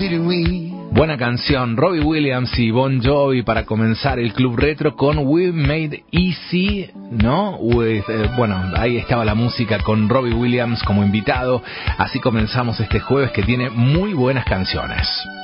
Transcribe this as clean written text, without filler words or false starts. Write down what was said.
Buena canción, Robbie Williams y Bon Jovi para comenzar el Club Retro con We Made Easy, ¿no? Bueno, ahí estaba la música con Robbie Williams como invitado. Así comenzamos este jueves que tiene muy buenas canciones.